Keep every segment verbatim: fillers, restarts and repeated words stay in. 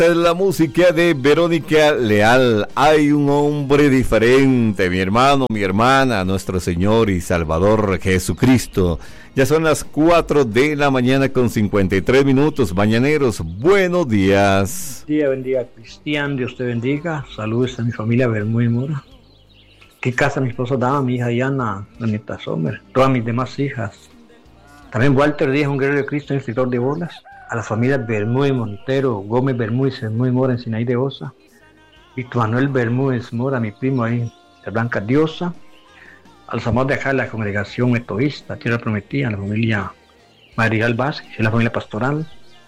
Es la música de Verónica Leal. Hay un hombre diferente, mi hermano, mi hermana, nuestro Señor y Salvador Jesucristo. Ya son las cuatro de la mañana con cincuenta y tres minutos. Mañaneros, buenos días. Día bendiga, Cristian, Dios te bendiga. Saludos a mi familia Bermúdez Mora. ¿Qué casa mi esposa Dama, mi hija Diana, Donita Sommer, todas mis demás hijas? También Walter Díaz, un guerrero de Cristo, instructor de bolas. A las familias Bermúdez Montero, Gómez Bermúdez, Bermúdez Mora en Sinaí de Osa, Víctor Manuel Bermúdez Mora, mi primo ahí, de Blanca Diosa, a los amados de acá de la congregación metodista, Tierra Prometida, a la familia Madrigal Vázquez, y la familia pastoral.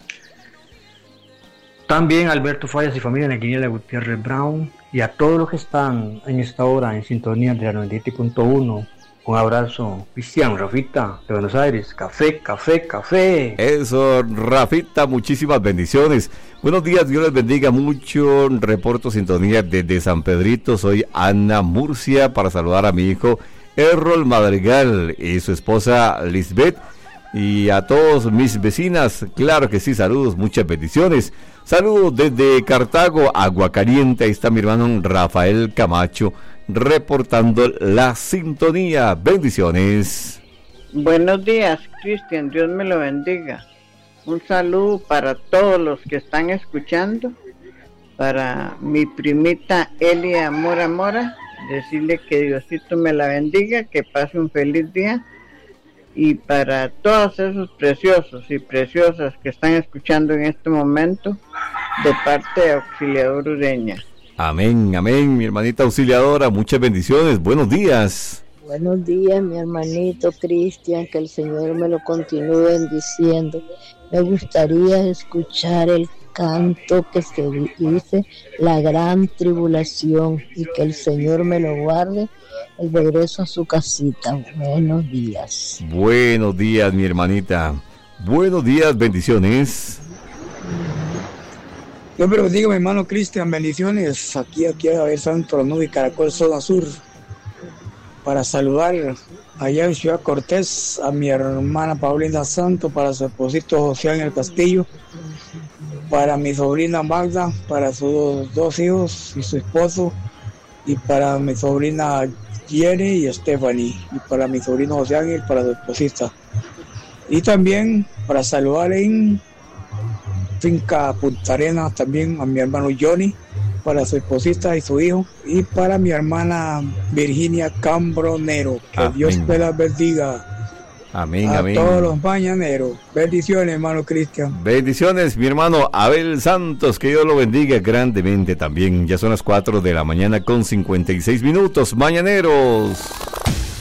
También a Alberto Fallas y familia Neguinela Gutiérrez Brown, y a todos los que están en esta hora en sintonía de la noventa y siete punto uno. Un abrazo, Cristian, Rafita, de Buenos Aires. Café, café, café. Eso, Rafita, muchísimas bendiciones. Buenos días, Dios les bendiga mucho. Reporto sintonía desde San Pedrito. Soy Ana Murcia para saludar a mi hijo Errol Madrigal y su esposa Lisbeth. Y a todos mis vecinas, claro que sí, saludos, muchas bendiciones. Saludos desde Cartago, Agua Caliente. Ahí está mi hermano Rafael Camacho, reportando la sintonía. Bendiciones. Buenos días, Cristian, Dios me lo bendiga. Un saludo para todos los que están escuchando, para mi primita Elia Mora Mora, decirle que Diosito me la bendiga, que pase un feliz día, y para todos esos preciosos y preciosas que están escuchando en este momento, de parte de Auxiliador Ureña. Amén, amén, mi hermanita auxiliadora, muchas bendiciones, buenos días. Buenos días, mi hermanito Cristian, que el Señor me lo continúe bendiciendo. Me gustaría escuchar el canto que se dice La Gran Tribulación, y que el Señor me lo guarde el regreso a su casita. Buenos días. Buenos días, mi hermanita. Buenos días, bendiciones. Dios me lo bendiga, mi hermano Cristian, bendiciones. Aquí, aquí a ver Santo, la nube Caracol, zona sur. Para saludar allá en Ciudad Cortés a mi hermana Paulina Santo, para su esposito José en el Castillo, para mi sobrina Magda, para sus dos hijos y su esposo, y para mi sobrina Jenny y Stephanie, y para mi sobrino José Ángel, para su esposita. Y también para saludar en Finca Punta Arenas también a mi hermano Johnny, para su esposita y su hijo, y para mi hermana Virginia Cambronero. Que amén. Dios me la bendiga. Amén, a amén. todos los mañaneros. Bendiciones, hermano Cristian. Bendiciones, mi hermano Abel Santos, que Dios lo bendiga grandemente también. Ya son las cuatro de la mañana con cincuenta y seis minutos. Mañaneros.